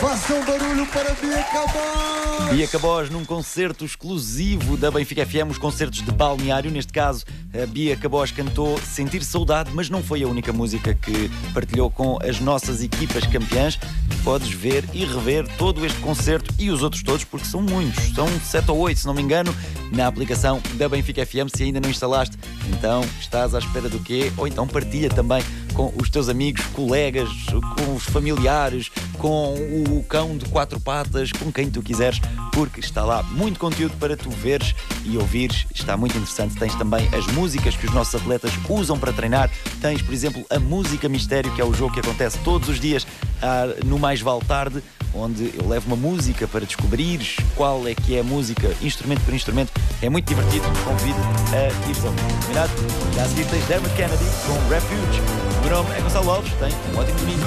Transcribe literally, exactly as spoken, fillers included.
Façam barulho para Bia Cabós! Bia Cabós num concerto exclusivo da Benfica F M, os concertos de balneário. Neste caso, a Bia Cabós cantou Sentir Saudade, mas não foi a única música que partilhou com as nossas equipas campeãs. Podes ver e rever todo este concerto e os outros todos, porque são muitos, são sete ou oito, se não me engano, na aplicação da Benfica F M. Se ainda não instalaste, então estás à espera do quê? Ou então partilha também com os teus amigos, colegas, com os familiares, com o cão de quatro patas, com quem tu quiseres, porque está lá muito conteúdo para tu veres e ouvires. Está muito interessante. Tens também as músicas que os nossos atletas usam para treinar. Tens, por exemplo, a Música Mistério, que é o jogo que acontece todos os dias ah, no Mais Vale Tarde, onde eu levo uma música para descobrires qual é que é a música, instrumento por instrumento. É muito divertido, convido a ires ao vídeo. Combinado? Já a seguir tens Dermot Kennedy com Refuge. O meu nome é Gonçalo Alves, tem um ótimo domingo.